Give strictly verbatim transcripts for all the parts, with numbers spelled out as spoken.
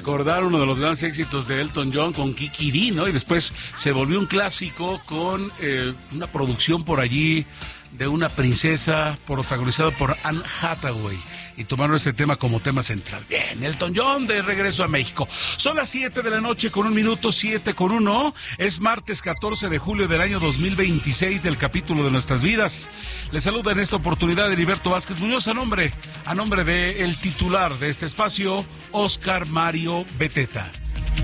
recordar uno de los grandes éxitos de Elton John con Kiki Dee, ¿no? Y después se volvió un clásico con eh, una producción por allí de una princesa protagonizada por Anne Hathaway, y tomaron ese tema como tema central. Bien, Elton John de regreso a México. Son las siete de la noche con un minuto, siete con uno. Es martes catorce de julio del año dos mil veintiséis del capítulo de nuestras vidas. Les saluda en esta oportunidad Heriberto Vázquez Muñoz a nombre, a nombre de el titular de este espacio, Oscar Mario Beteta.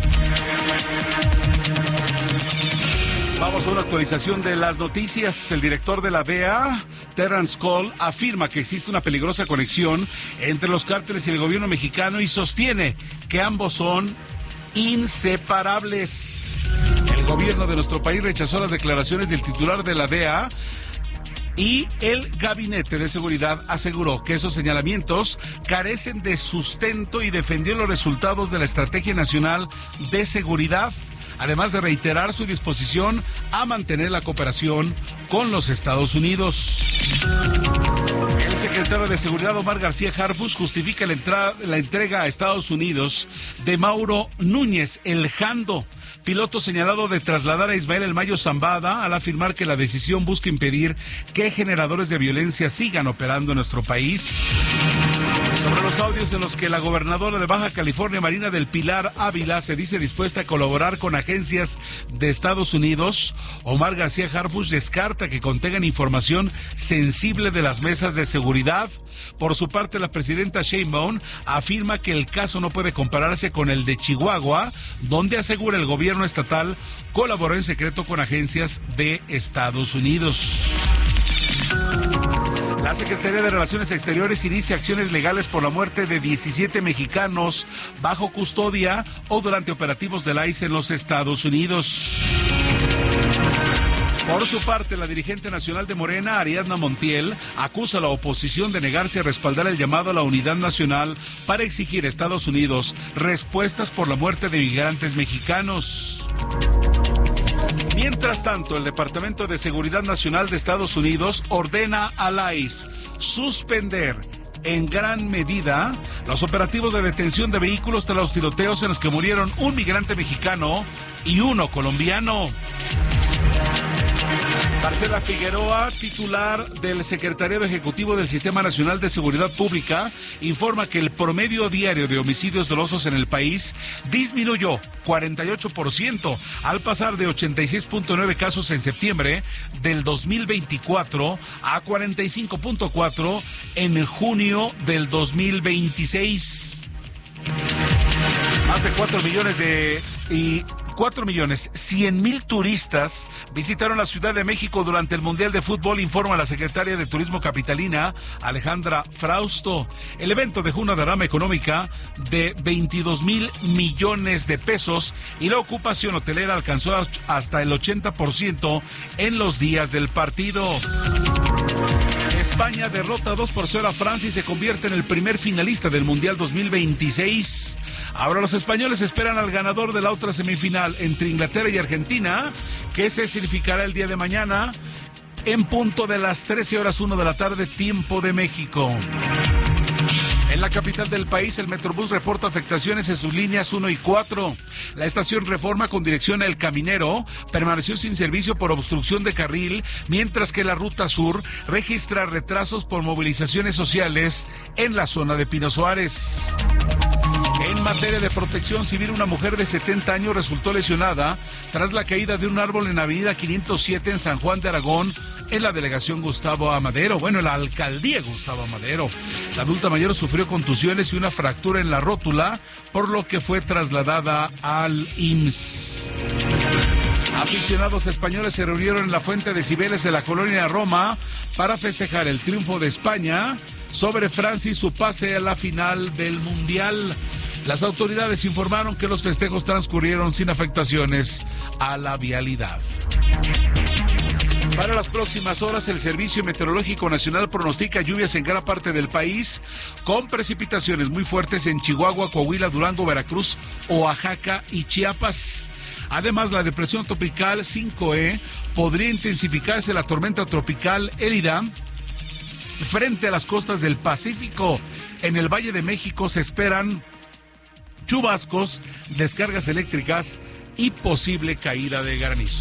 Vamos a una actualización de las noticias. El director de la D E A, Terrence Cole, afirma que existe una peligrosa conexión entre los cárteles y el gobierno mexicano y sostiene que ambos son inseparables. El gobierno de nuestro país rechazó las declaraciones del titular de la D E A y el Gabinete de Seguridad aseguró que esos señalamientos carecen de sustento y defendió los resultados de la Estrategia Nacional de Seguridad, además de reiterar su disposición a mantener la cooperación con los Estados Unidos. El secretario de Seguridad, Omar García Harfuch, justifica la, entrada, la entrega a Estados Unidos de Mauro Núñez, el Jando, piloto señalado de trasladar a Ismael El Mayo Zambada, al afirmar que la decisión busca impedir que generadores de violencia sigan operando en nuestro país. Sobre los audios en los que la gobernadora de Baja California, Marina del Pilar Ávila, se dice dispuesta a colaborar con agencias de Estados Unidos, Omar García Harfuch descarta que contengan información sensible de las mesas de seguridad. Por su parte, la presidenta Sheinbaum afirma que el caso no puede compararse con el de Chihuahua, donde asegura el gobierno estatal colaboró en secreto con agencias de Estados Unidos. La Secretaría de Relaciones Exteriores inicia acciones legales por la muerte de diecisiete mexicanos bajo custodia o durante operativos del I C E en los Estados Unidos. Por su parte, la dirigente nacional de Morena, Ariadna Montiel, acusa a la oposición de negarse a respaldar el llamado a la unidad nacional para exigir a Estados Unidos respuestas por la muerte de migrantes mexicanos. Mientras tanto, el Departamento de Seguridad Nacional de Estados Unidos ordena al I C E suspender en gran medida los operativos de detención de vehículos tras los tiroteos en los que murieron un migrante mexicano y uno colombiano. Marcela Figueroa, titular del Secretariado Ejecutivo del Sistema Nacional de Seguridad Pública, informa que el promedio diario de homicidios dolosos en el país disminuyó cuarenta y ocho por ciento al pasar de ochenta y seis punto nueve casos en septiembre del dos mil veinticuatro a cuarenta y cinco punto cuatro en junio del dos mil veintiséis. Más de cuatro millones de... y cuatro millones cien mil turistas visitaron la Ciudad de México durante el Mundial de Fútbol, informa la secretaria de Turismo capitalina, Alejandra Frausto. El evento dejó una derrama económica de veintidós mil millones de pesos y la ocupación hotelera alcanzó hasta el ochenta por ciento en los días del partido. España derrota dos por cero a Francia y se convierte en el primer finalista del Mundial dos mil veintiséis. Ahora los españoles esperan al ganador de la otra semifinal entre Inglaterra y Argentina, que se significará el día de mañana en punto de las trece horas uno de la tarde, tiempo de México. En la capital del país, el Metrobús reporta afectaciones en sus líneas uno y cuatro. La estación Reforma con dirección a El Caminero permaneció sin servicio por obstrucción de carril, mientras que la Ruta Sur registra retrasos por movilizaciones sociales en la zona de Pino Suárez. En materia de protección civil, una mujer de setenta años resultó lesionada tras la caída de un árbol en Avenida quinientos siete en San Juan de Aragón, en la delegación Gustavo Amadero, bueno, en la alcaldía Gustavo Amadero. La adulta mayor sufrió contusiones y una fractura en la rótula, por lo que fue trasladada al I M S S. Aficionados españoles se reunieron en la Fuente de Cibeles de la colonia Roma para festejar el triunfo de España sobre Francia y su pase a la final del Mundial. Las autoridades informaron que los festejos transcurrieron sin afectaciones a la vialidad. Para las próximas horas, el Servicio Meteorológico Nacional pronostica lluvias en gran parte del país, con precipitaciones muy fuertes en Chihuahua, Coahuila, Durango, Veracruz, Oaxaca y Chiapas. Además, la depresión tropical cinco E podría intensificarse la tormenta tropical Elida frente a las costas del Pacífico. En el Valle de México se esperan chubascos, descargas eléctricas y posible caída de granizo.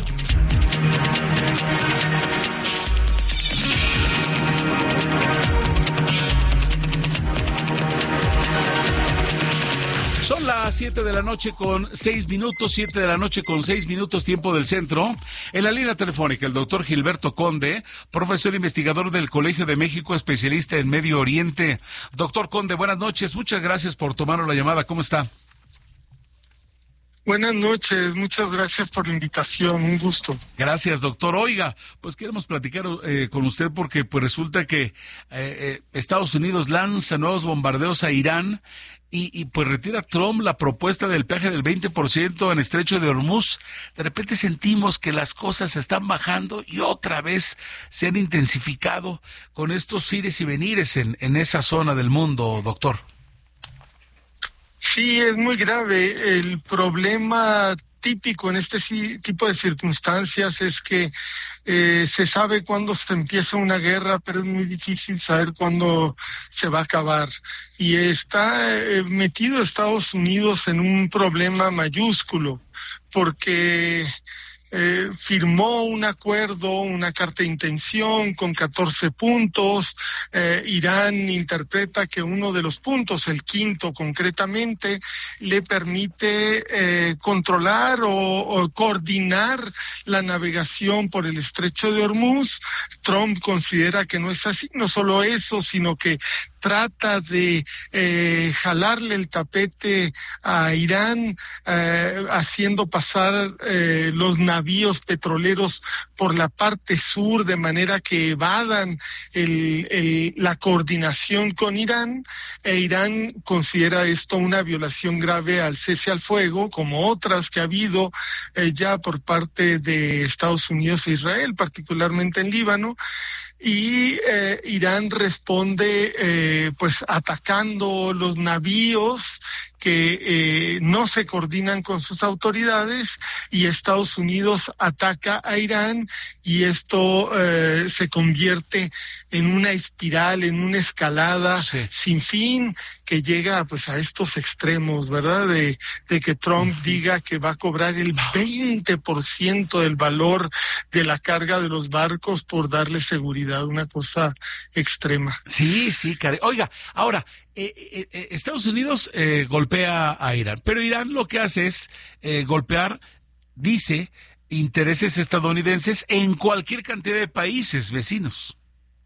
Son las siete de la noche con seis minutos, siete de la noche con seis minutos, tiempo del centro. En la línea telefónica, el doctor Gilberto Conde, profesor investigador del Colegio de México, especialista en Medio Oriente. Doctor Conde, buenas noches, muchas gracias por tomarnos la llamada, ¿cómo está? Buenas noches, muchas gracias por la invitación, un gusto. Gracias, doctor. Oiga, pues queremos platicar eh, con usted porque pues resulta que eh, eh, Estados Unidos lanza nuevos bombardeos a Irán y, y pues retira Trump la propuesta del peaje del veinte por ciento en Estrecho de Hormuz. De repente sentimos que las cosas se están bajando y otra vez se han intensificado con estos ires y venires en, en esa zona del mundo, doctor. Sí, es muy grave. El problema típico en este tipo de circunstancias es que eh, se sabe cuándo se empieza una guerra, pero es muy difícil saber cuándo se va a acabar. Y está eh, metido Estados Unidos en un problema mayúsculo, porque Eh, firmó un acuerdo, una carta de intención con catorce puntos. Eh, Irán interpreta que uno de los puntos, el quinto concretamente, le permite eh, controlar o, o coordinar la navegación por el Estrecho de Hormuz. Trump considera que no es así, no solo eso, sino que trata de eh, jalarle el tapete a Irán, eh, haciendo pasar eh, los navíos petroleros por la parte sur de manera que evadan el, el, la coordinación con Irán, e Irán considera esto una violación grave al cese al fuego, como otras que ha habido eh, ya por parte de Estados Unidos e Israel, particularmente en Líbano. Y eh, Irán responde eh, pues atacando los navíos que eh, no se coordinan con sus autoridades, y Estados Unidos ataca a Irán, y esto eh, se convierte en una espiral, en una escalada sí. sin fin, que llega pues a estos extremos, ¿verdad? De, de que Trump uh-huh. diga que va a cobrar el veinte por ciento del valor de la carga de los barcos por darle seguridad, una cosa extrema. Sí, sí, Karen. Oiga, ahora, Eh, eh, Estados Unidos eh, golpea a Irán, pero Irán lo que hace es eh, golpear, dice, intereses estadounidenses en cualquier cantidad de países vecinos.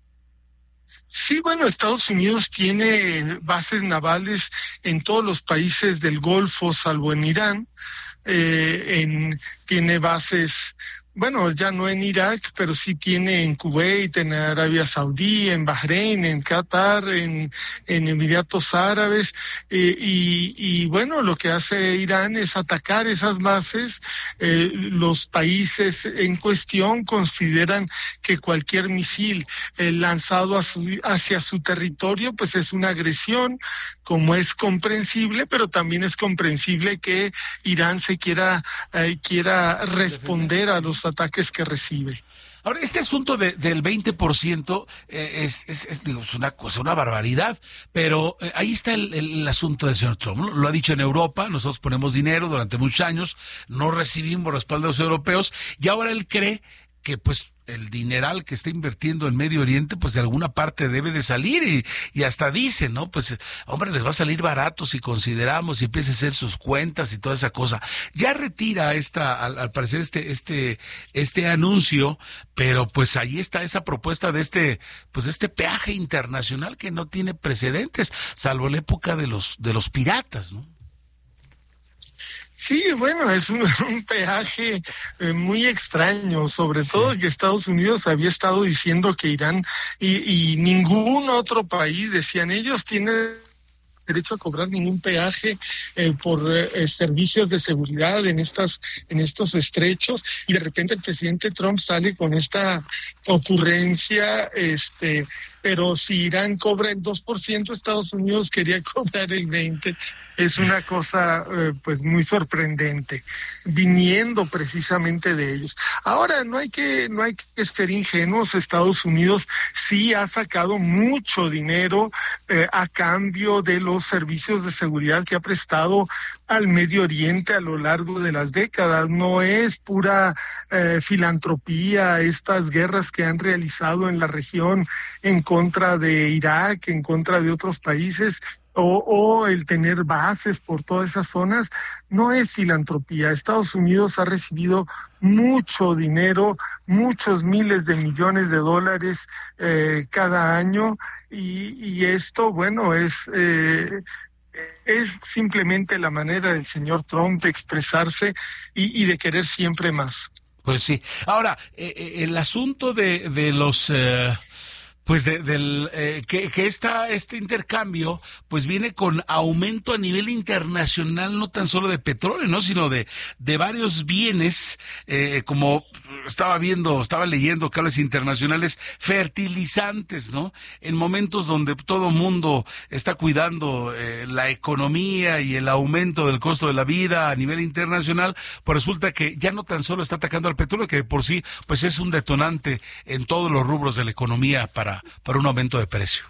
Sí, bueno, Estados Unidos tiene bases navales en todos los países del Golfo, salvo en Irán. Eh, en, tiene bases... Bueno, ya no en Irak, pero sí tiene en Kuwait, en Arabia Saudí, en Bahrein, en Qatar, en, en Emiratos Árabes, eh, y, y bueno, lo que hace Irán es atacar esas bases. Eh, los países en cuestión consideran que cualquier misil eh, lanzado a su, hacia su territorio, pues es una agresión, como es comprensible, pero también es comprensible que Irán se quiera, eh, quiera responder a los ataques que recibe. Ahora, este asunto de, del veinte por ciento eh, es, es, es, digo, es una cosa, una barbaridad, pero eh, ahí está el, el, el asunto del señor Trump, ¿no? Lo ha dicho en Europa, nosotros ponemos dinero durante muchos años, no recibimos respaldo de los europeos, y ahora él cree que pues el dineral que está invirtiendo en Medio Oriente, pues de alguna parte debe de salir, y, y hasta dice, ¿no? Pues, hombre, les va a salir barato si consideramos y empieza a hacer sus cuentas y toda esa cosa. Ya retira esta, al, al parecer, este, este, este anuncio, pero pues ahí está esa propuesta de este, pues de este peaje internacional que no tiene precedentes, salvo la época de los, de los piratas, ¿no? Sí, bueno, es un, un peaje eh, muy extraño, sobre sí. todo que Estados Unidos había estado diciendo que Irán y, y ningún otro país, decían ellos, tiene derecho a cobrar ningún peaje eh, por eh, servicios de seguridad en estas en estos estrechos, y de repente el presidente Trump sale con esta ocurrencia este pero si Irán cobra el dos por ciento, Estados Unidos quería cobrar el veinte por ciento. Es una cosa eh, pues muy sorprendente, viniendo precisamente de ellos. Ahora, no hay que no hay que ser ingenuos. Estados Unidos sí ha sacado mucho dinero eh, a cambio de los servicios de seguridad que ha prestado al Medio Oriente a lo largo de las décadas. No es pura eh, filantropía estas guerras que han realizado en la región en contra de Irak, en contra de otros países, o, o el tener bases por todas esas zonas. No es filantropía. Estados Unidos ha recibido mucho dinero, muchos miles de millones de dólares eh, cada año, y, y esto, bueno, es... Eh, es simplemente la manera del señor Trump de expresarse y, y de querer siempre más. Pues sí. Ahora, eh, el asunto de, de los... Eh... Pues de, del eh, que, que esta, este intercambio pues viene con aumento a nivel internacional, no tan solo de petróleo, no, sino de, de varios bienes, eh, como estaba viendo, estaba leyendo cables internacionales, fertilizantes, ¿no? En momentos donde todo mundo está cuidando eh, la economía y el aumento del costo de la vida a nivel internacional, pues resulta que ya no tan solo está atacando al petróleo, que por sí pues es un detonante en todos los rubros de la economía para para un aumento de precio.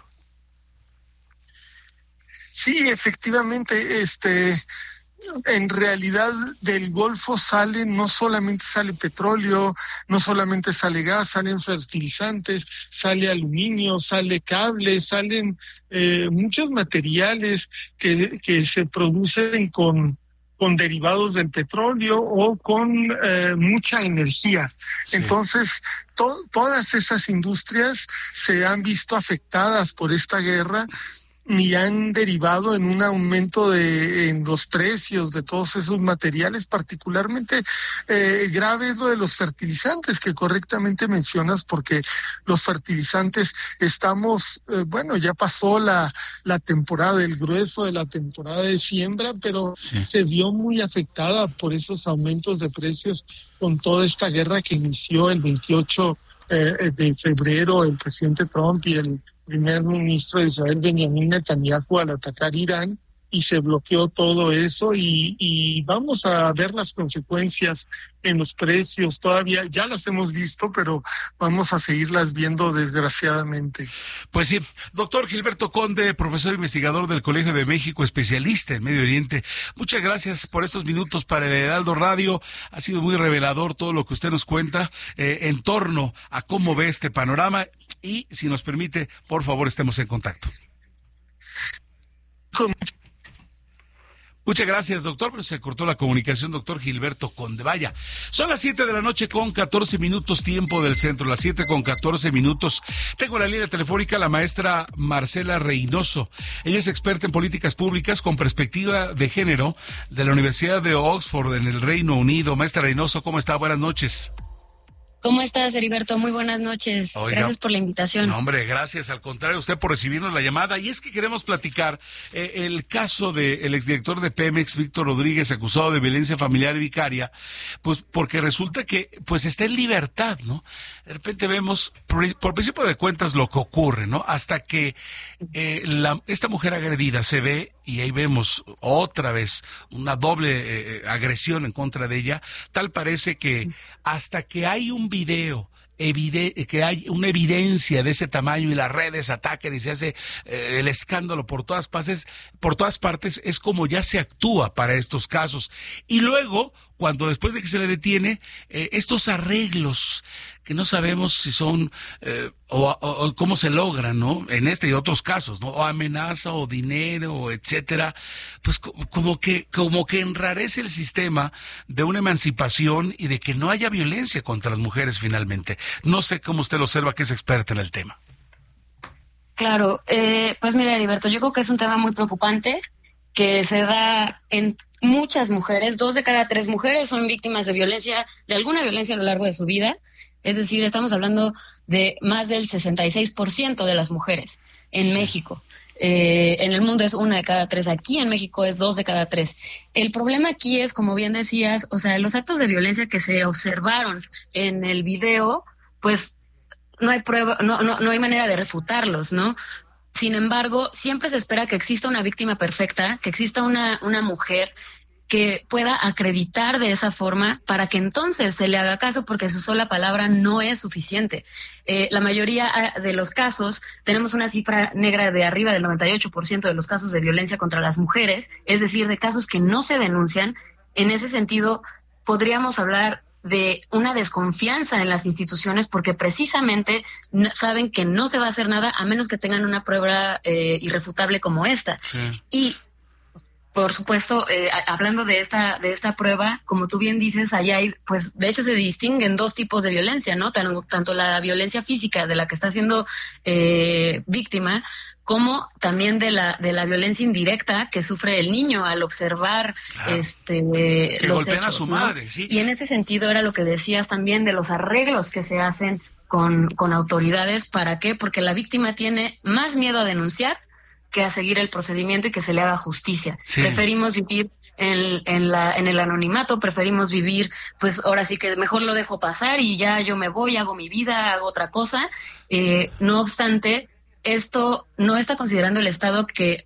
Sí, efectivamente, este, en realidad del Golfo sale, no solamente sale petróleo, no solamente sale gas, salen fertilizantes, sale aluminio, sale cable, salen eh, muchos materiales que, que se producen con con derivados del petróleo o con eh, mucha energía. Sí. Entonces, to- todas esas industrias se han visto afectadas por esta guerra y han derivado en un aumento de en los precios de todos esos materiales. Particularmente eh, grave es lo de los fertilizantes, que correctamente mencionas, porque los fertilizantes estamos, eh, bueno, ya pasó la, la temporada, el grueso de la temporada de siembra, pero sí. Se vio muy afectada por esos aumentos de precios con toda esta guerra que inició el veintiocho eh, de febrero el presidente Trump y el primer ministro de Israel, Benjamin Netanyahu, al atacar Irán, y se bloqueó todo eso, y, y vamos a ver las consecuencias en los precios. Todavía ya las hemos visto, pero vamos a seguirlas viendo, desgraciadamente. Pues sí, doctor Gilberto Conde, profesor investigador del Colegio de México, especialista en Medio Oriente, muchas gracias por estos minutos para el Heraldo Radio. Ha sido muy revelador todo lo que usted nos cuenta eh, en torno a cómo ve este panorama, y si nos permite, por favor, estemos en contacto. Con... Muchas gracias, doctor, pero se cortó la comunicación, doctor Gilberto Conde. Vaya, son las siete de la noche con catorce minutos, tiempo del centro, las siete con catorce minutos. Tengo en la línea telefónica a la maestra Marcela Reynoso. Ella es experta en políticas públicas con perspectiva de género de la Universidad de Oxford en el Reino Unido. Maestra Reynoso, ¿cómo está? Buenas noches. ¿Cómo estás, Heriberto? Muy buenas noches. Oiga, gracias por la invitación. No, hombre, gracias. Al contrario, usted por recibirnos la llamada. Y es que queremos platicar eh, el caso del exdirector de Pemex, Víctor Rodríguez, acusado de violencia familiar y vicaria, pues porque resulta que pues está en libertad, ¿no? De repente vemos, por, por principio de cuentas, lo que ocurre, ¿no? Hasta que eh, la, esta mujer agredida se ve, y ahí vemos otra vez una doble eh, agresión en contra de ella. Tal parece que hasta que hay un video, evide- que hay una evidencia de ese tamaño y las redes atacan y se hace eh, el escándalo por todas partes, por todas partes, es como ya se actúa para estos casos. Y luego, cuando después de que se le detiene, eh, estos arreglos que no sabemos si son eh, o, o, o cómo se logran, ¿no? En este y otros casos, ¿no? O amenaza o dinero, etcétera. Pues como que como que enrarece el sistema de una emancipación y de que no haya violencia contra las mujeres finalmente. No sé cómo usted lo observa, que es experta en el tema. Claro, eh, pues mira, Heriberto, yo creo que es un tema muy preocupante que se da en muchas mujeres. Dos de cada tres mujeres son víctimas de violencia, de alguna violencia a lo largo de su vida. Es decir, estamos hablando de más del sesenta y seis por ciento de las mujeres en sí. México. Eh, en el mundo es una de cada tres. Aquí en México es dos de cada tres. El problema aquí es, como bien decías, o sea, los actos de violencia que se observaron en el video, pues no hay prueba, no, no, no hay manera de refutarlos, ¿no? Sin embargo, siempre se espera que exista una víctima perfecta, que exista una, una mujer que pueda acreditar de esa forma para que entonces se le haga caso, porque su sola palabra no es suficiente. Eh, la mayoría de los casos, tenemos una cifra negra de arriba del noventa y ocho por ciento de los casos de violencia contra las mujeres, es decir, de casos que no se denuncian. En ese sentido, podríamos hablar de una desconfianza en las instituciones porque precisamente no, saben que no se va a hacer nada a menos que tengan una prueba eh, irrefutable como esta. Sí. Y por supuesto, eh, hablando de esta de esta prueba, como tú bien dices, allá hay, pues, de hecho se distinguen dos tipos de violencia, ¿no? Tanto, tanto la violencia física de la que está siendo eh, víctima, como también de la de la violencia indirecta que sufre el niño al observar claro. este que los golpean hechos, a su ¿no? madre, sí. Y en ese sentido era lo que decías también de los arreglos que se hacen con con autoridades. ¿Para qué? Porque la víctima tiene más miedo a denunciar que a seguir el procedimiento y que se le haga justicia. Sí. Preferimos vivir en, en, la, en el anonimato, preferimos vivir, pues ahora sí que mejor lo dejo pasar y ya yo me voy, hago mi vida, hago otra cosa. Eh, no obstante, esto no está considerando el Estado que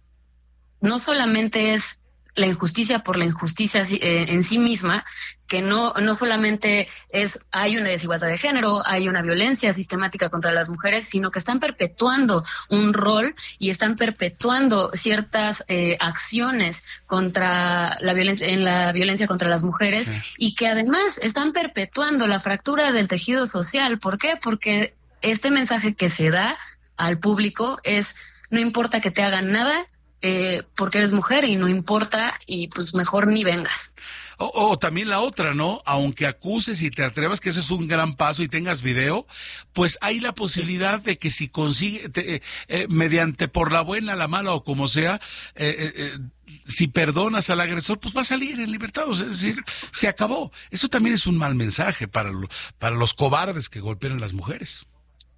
no solamente es la injusticia por la injusticia eh, en sí misma, que no no solamente es hay una desigualdad de género, hay una violencia sistemática contra las mujeres, sino que están perpetuando un rol y están perpetuando ciertas eh, acciones contra la violencia en la violencia contra las mujeres sí. Y que además están perpetuando la fractura del tejido social. ¿Por qué? Porque este mensaje que se da al público es: no importa que te hagan nada, Eh, porque eres mujer y no importa, y pues mejor ni vengas. O, o también la otra, ¿no? Aunque acuses y te atrevas, que ese es un gran paso, y tengas video, pues hay la posibilidad de que si consigue, te, eh, mediante por la buena, la mala o como sea, eh, eh, si perdonas al agresor, pues va a salir en libertad, es decir, se acabó. Eso también es un mal mensaje para, lo, para los cobardes que golpean a las mujeres.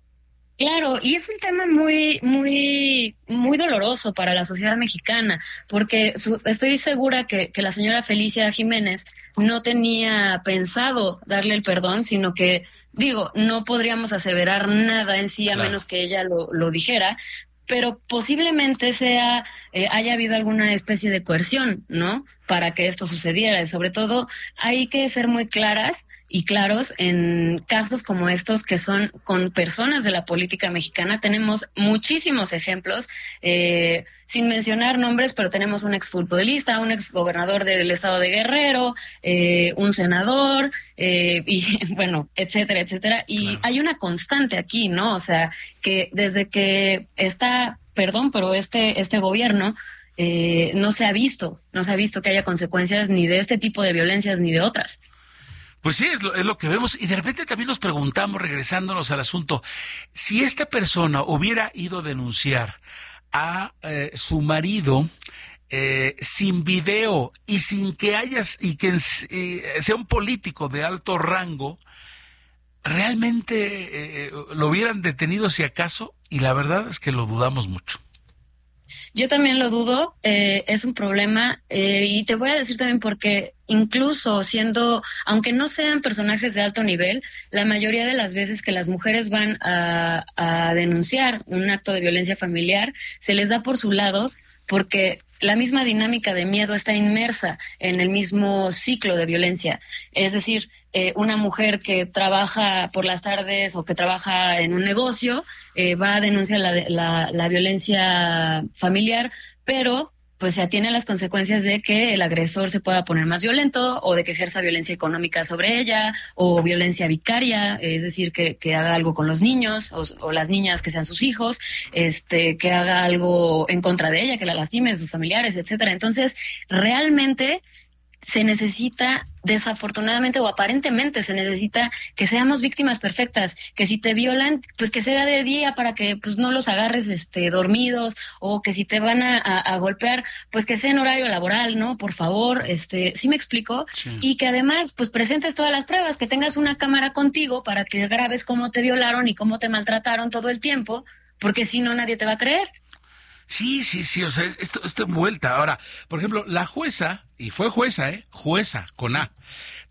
Claro, y es un tema muy, muy, muy doloroso para la sociedad mexicana, porque su, estoy segura que, que la señora Felicia Jiménez no tenía pensado darle el perdón, sino que, digo, no podríamos aseverar nada en sí a claro. menos que ella lo, lo dijera, pero posiblemente sea eh, haya habido alguna especie de coerción, ¿no?, para que esto sucediera. Y sobre todo hay que ser muy claras y claros en casos como estos que son con personas de la política mexicana. Tenemos muchísimos ejemplos, eh, sin mencionar nombres, pero tenemos un exfutbolista, un exgobernador del estado de Guerrero, eh, un senador, eh, y bueno, etcétera, etcétera. Y claro. Hay una constante aquí, ¿no? O sea, que desde que está, perdón, pero este, este gobierno eh, no se ha visto, no se ha visto que haya consecuencias ni de este tipo de violencias ni de otras. Pues sí, es lo, es lo que vemos, y de repente también nos preguntamos, regresándonos al asunto, si esta persona hubiera ido a denunciar a eh, su marido eh, sin video y sin que hayas, y que eh, sea un político de alto rango, ¿realmente eh, lo hubieran detenido si acaso? Y la verdad es que lo dudamos mucho. Yo también lo dudo, eh, es un problema, eh, y te voy a decir también porque incluso siendo, aunque no sean personajes de alto nivel, la mayoría de las veces que las mujeres van a, a denunciar un acto de violencia familiar, se les da por su lado porque la misma dinámica de miedo está inmersa en el mismo ciclo de violencia. Es decir, eh, una mujer que trabaja por las tardes o que trabaja en un negocio eh, va a denunciar la, la, la violencia familiar, pero pues se atiene a las consecuencias de que el agresor se pueda poner más violento o de que ejerza violencia económica sobre ella o violencia vicaria, es decir, que, que haga algo con los niños o, o las niñas que sean sus hijos, este, que haga algo en contra de ella, que la lastime, sus familiares, etcétera. Entonces, realmente se necesita, desafortunadamente o aparentemente se necesita que seamos víctimas perfectas, que si te violan, pues que sea de día para que pues no los agarres este dormidos, o que si te van a, a, a golpear, pues que sea en horario laboral, ¿no? Por favor, este, ¿sí me explico? Sí. Y que además pues presentes todas las pruebas, que tengas una cámara contigo para que grabes cómo te violaron y cómo te maltrataron todo el tiempo, porque si no nadie te va a creer. Sí, sí, sí, o sea, esto, esto en vuelta. Ahora, por ejemplo, la jueza, y fue jueza, ¿eh? Jueza, con A,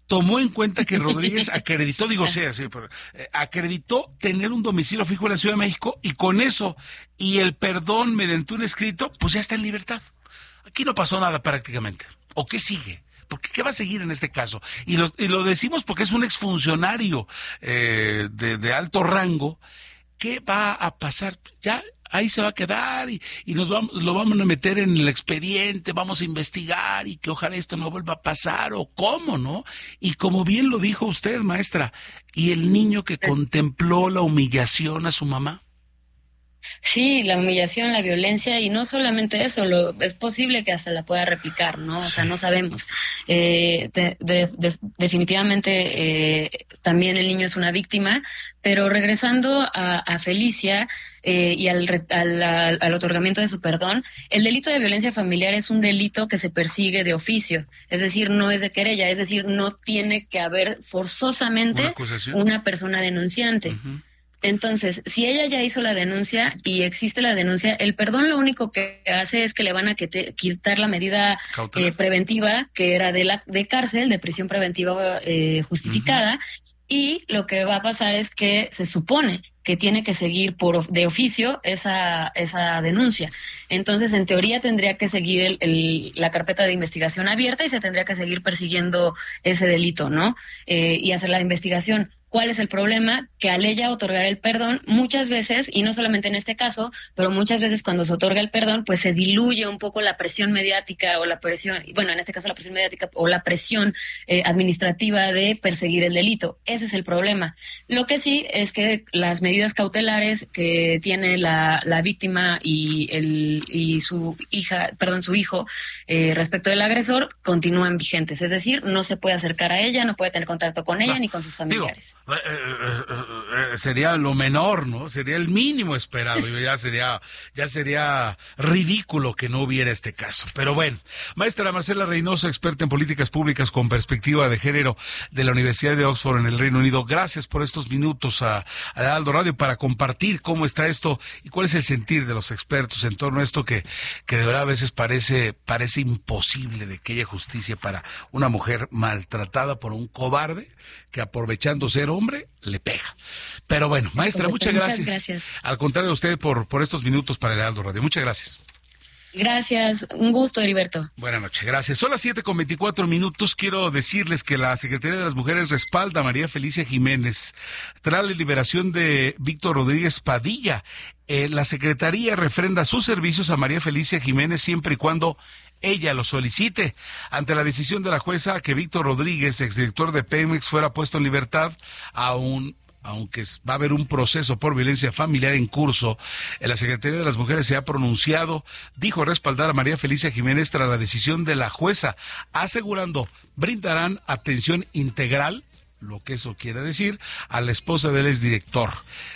tomó en cuenta que Rodríguez acreditó, digo, sí, sí, pero, eh, acreditó tener un domicilio fijo en la Ciudad de México y con eso y el perdón mediante un escrito, pues ya está en libertad. Aquí no pasó nada prácticamente. ¿O qué sigue? Porque ¿qué va a seguir en este caso? Y lo, y lo decimos porque es un exfuncionario eh, de, de alto rango. ¿Qué va a pasar? Ya ahí se va a quedar y, y nos vamos, lo vamos a meter en el expediente, vamos a investigar y que ojalá esto no vuelva a pasar o cómo, ¿no? Y como bien lo dijo usted, maestra, ¿y el niño que contempló la humillación a su mamá? Sí, la humillación, la violencia, y no solamente eso, lo, es posible que hasta la pueda replicar, ¿no? O sea, no sabemos. Eh, de, de, de, definitivamente eh, también el niño es una víctima, pero regresando a, a Felicia eh, y al, al, al, al otorgamiento de su perdón, el delito de violencia familiar es un delito que se persigue de oficio, es decir, no es de querella, es decir, no tiene que haber forzosamente una, una persona denunciante. Uh-huh. Entonces, si ella ya hizo la denuncia y existe la denuncia, el perdón lo único que hace es que le van a quitar la medida eh, preventiva, que era de, la, de cárcel, de prisión preventiva eh, justificada, uh-huh. Y lo que va a pasar es que se supone que tiene que seguir por de oficio esa esa denuncia. Entonces, en teoría, tendría que seguir el, el, la carpeta de investigación abierta y se tendría que seguir persiguiendo ese delito, ¿no? Eh, y hacer la investigación. ¿Cuál es el problema? Que al ella otorgar el perdón, muchas veces, y no solamente en este caso, pero muchas veces cuando se otorga el perdón, pues se diluye un poco la presión mediática o la presión, bueno, en este caso la presión mediática o la presión eh, administrativa de perseguir el delito. Ese es el problema. Lo que sí es que las medidas cautelares que tiene la, la víctima y el y su hija, perdón, su hijo eh, respecto del agresor continúan vigentes. Es decir, no se puede acercar a ella, no puede tener contacto con ella, ah, ni con sus familiares. Digo, Eh, eh, eh, sería lo menor, ¿no? Sería el mínimo esperado. ya sería ya sería ridículo que no hubiera este caso. Pero bueno, maestra Marcela Reynoso, experta en políticas públicas con perspectiva de género de la Universidad de Oxford en el Reino Unido. Gracias por estos minutos a, a Heraldo Radio para compartir cómo está esto y cuál es el sentir de los expertos en torno a esto que, que de verdad a veces parece, parece imposible de que haya justicia para una mujer maltratada por un cobarde que aprovechando ser hombre, le pega. Pero bueno, maestra, muchas gracias. Muchas gracias. Al contrario, a usted por, por estos minutos para el Heraldo Radio. Muchas gracias. Gracias, un gusto, Heriberto. Buenas noches, gracias. Son las siete con veinticuatro minutos. Quiero decirles que la Secretaría de las Mujeres respalda a María Felicia Jiménez tras la liberación de Víctor Rodríguez Padilla. Eh, la Secretaría refrenda sus servicios a María Felicia Jiménez siempre y cuando ella lo solicite. Ante la decisión de la jueza que Víctor Rodríguez, exdirector de Pemex, fuera puesto en libertad, aún aunque va a haber un proceso por violencia familiar en curso, la Secretaría de las Mujeres se ha pronunciado, dijo respaldar a María Felicia Jiménez tras la decisión de la jueza, asegurando brindarán atención integral, lo que eso quiere decir, a la esposa del exdirector.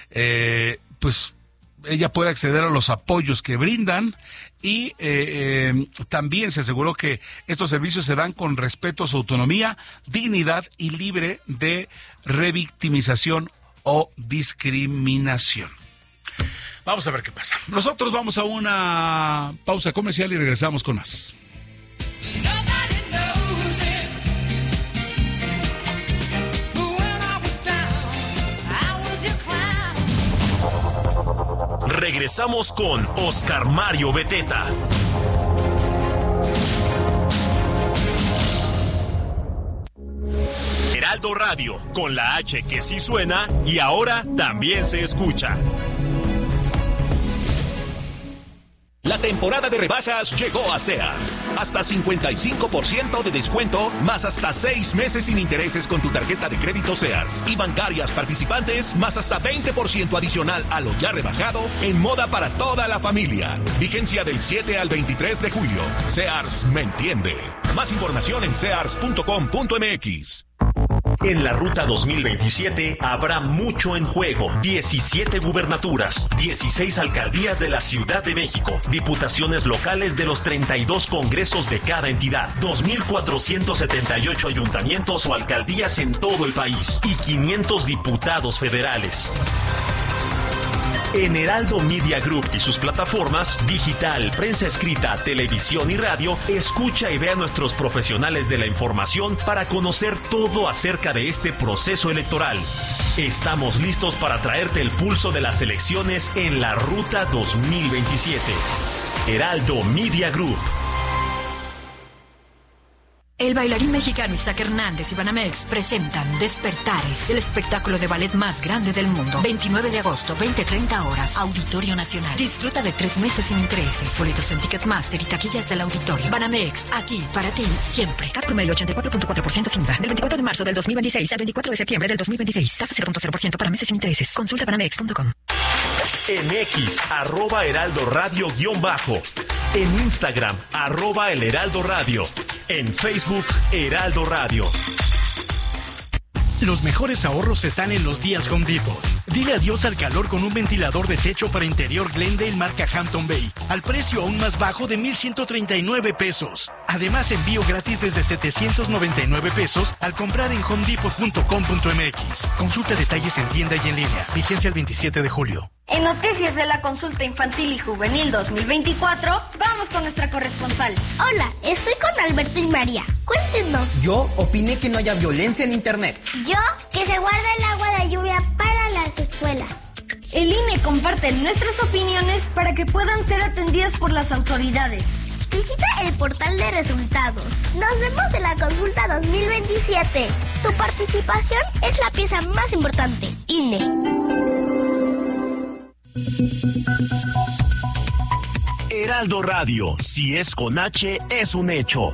Eh, pues ella puede acceder a los apoyos que brindan y eh, eh, también se aseguró que estos servicios se dan con respeto a su autonomía, dignidad y libre de revictimización o discriminación. Vamos a ver qué pasa. Nosotros vamos a una pausa comercial y regresamos con más. Regresamos con Oscar Mario Beteta. Heraldo Radio, con la H que sí suena y ahora también se escucha. La temporada de rebajas llegó a Sears. Hasta cincuenta y cinco por ciento de descuento, más hasta seis meses sin intereses con tu tarjeta de crédito Sears. Y bancarias participantes, más hasta veinte por ciento adicional a lo ya rebajado en moda para toda la familia. Vigencia del siete al veintitrés de julio. Sears me entiende. Más información en sears punto com punto m x. En la Ruta dos mil veintisiete habrá mucho en juego. diecisiete gubernaturas, dieciséis alcaldías de la Ciudad de México, diputaciones locales de los treinta y dos congresos de cada entidad, dos mil cuatrocientos setenta y ocho ayuntamientos o alcaldías en todo el país y quinientos diputados federales. En Heraldo Media Group y sus plataformas digital, prensa escrita, televisión y radio, escucha y ve a nuestros profesionales de la información para conocer todo acerca de este proceso electoral. Estamos listos para traerte el pulso de las elecciones en la Ruta dos mil veintisiete. Heraldo Media Group. El bailarín mexicano Isaac Hernández y Banamex presentan Despertares, el espectáculo de ballet más grande del mundo. veintinueve de agosto, veinte treinta horas, Auditorio Nacional. Disfruta de tres meses sin intereses. Boletos en Ticketmaster y taquillas del auditorio. Banamex, aquí para ti siempre. Cat promedio ochenta y cuatro punto cuatro por ciento sin I V A. Del veinticuatro de marzo del dos mil veintiséis al veinticuatro de septiembre del dos mil veintiséis. Tasa cero punto cero por ciento para meses sin intereses. Consulta banamex punto com. En X, arroba Heraldo Radio guión bajo. En Instagram, arroba El Heraldo Radio. En Facebook, Heraldo Radio. Los mejores ahorros están en los días Home Depot. Dile adiós al calor con un ventilador de techo para interior Glendale marca Hampton Bay, al precio aún más bajo de mil ciento treinta y nueve pesos. Además, envío gratis desde setecientos noventa y nueve pesos al comprar en home depot punto com punto m x. Consulta detalles en tienda y en línea. Vigencia el veintisiete de julio. En Noticias de la Consulta Infantil y Juvenil dos mil veinticuatro, vamos con nuestra corresponsal. Hola, estoy con Alberto y María. Cuéntenos. Yo opiné que no haya violencia en Internet. Yo, que se guarde el agua de lluvia para las escuelas. El I N E comparte nuestras opiniones para que puedan ser atendidas por las autoridades. Visita el portal de resultados. Nos vemos en la Consulta dos mil veintisiete. Tu participación es la pieza más importante. I N E. Heraldo Radio, si es con H, es un hecho.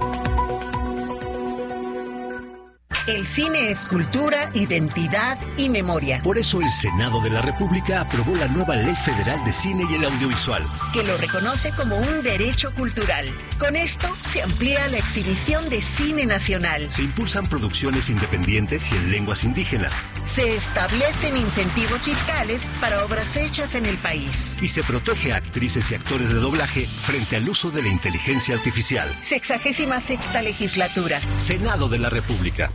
El cine es cultura, identidad y memoria. Por eso el Senado de la República aprobó la nueva Ley Federal de Cine y el Audiovisual, que lo reconoce como un derecho cultural. Con esto se amplía la exhibición de cine nacional. Se impulsan producciones independientes y en lenguas indígenas. Se establecen incentivos fiscales para obras hechas en el país. Y se protege a actrices y actores de doblaje frente al uso de la inteligencia artificial. Sexagésima sexta legislatura. Senado de la República.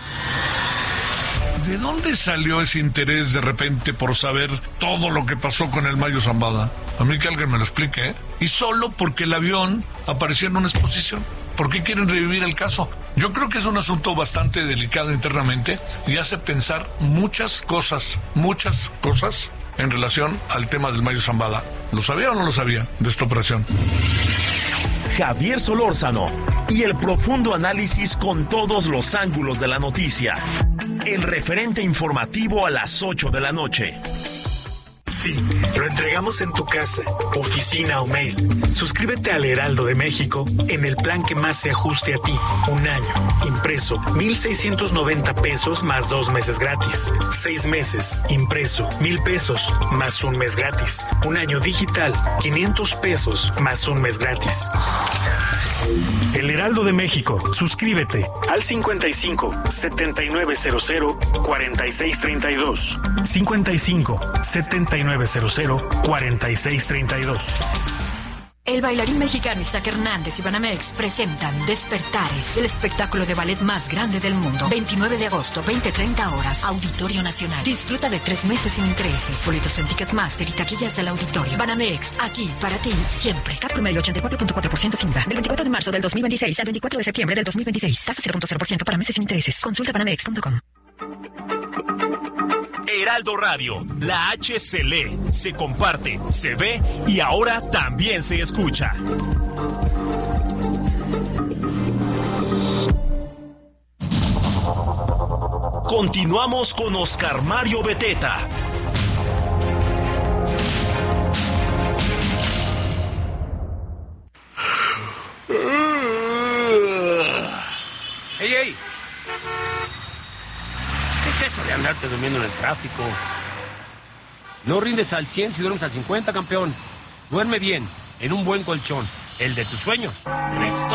¿De dónde salió ese interés de repente por saber todo lo que pasó con el Mayo Zambada? A mí que alguien me lo explique, ¿eh? Y solo porque el avión apareció en una exposición. ¿Por qué quieren revivir el caso? Yo creo que es un asunto bastante delicado internamente y hace pensar muchas cosas, muchas cosas en relación al tema del Mayo Zambada. ¿Lo sabía o no lo sabía de esta operación? Javier Solórzano y el profundo análisis con todos los ángulos de la noticia. El referente informativo a las ocho de la noche. Sí, lo entregamos en tu casa, oficina o mail. Suscríbete al Heraldo de México en el plan que más se ajuste a ti. Un año, impreso, mil seiscientos noventa pesos más dos meses gratis. Seis meses, impreso, mil pesos más un mes gratis. Un año digital, quinientos pesos más un mes gratis. El Heraldo de México, suscríbete al cincuenta y cinco, setenta y nueve cero cero, cuarenta y seis treinta y dos. cincuenta y cinco, setenta y nueve cero cero, cuarenta y seis treinta y dos. El bailarín mexicano Isaac Hernández y Banamex presentan Despertares, el espectáculo de ballet más grande del mundo. veintinueve de agosto, veinte treinta horas, Auditorio Nacional. Disfruta de tres meses sin intereses. Boletos en Ticketmaster y taquillas del auditorio. Banamex, aquí para ti siempre. Cat promedio ochenta y cuatro punto cuatro por ciento sin I V A. Del veinticuatro de marzo del dos mil veintiséis al veinticuatro de septiembre del dos mil veintiséis. Tasa cero punto cero por ciento para meses sin intereses. Consulta banamex punto com. Heraldo Radio, la H se lee, se comparte, se ve y ahora también se escucha. Continuamos con Oscar Mario Beteta. ¡Ey, ey! ¿Qué es eso de andarte durmiendo en el tráfico? No rindes al cien si duermes al cincuenta, campeón. Duerme bien, en un buen colchón, el de tus sueños. Resto